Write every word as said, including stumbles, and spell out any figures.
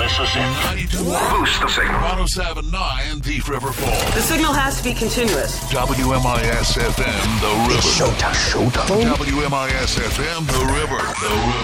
Mississippi. Boost the signal. one oh seven point nine Thief River Falls. The signal has to be continuous. W M I S F M, The River. It's showtime. Showtime. W M I S F M, The River. The River.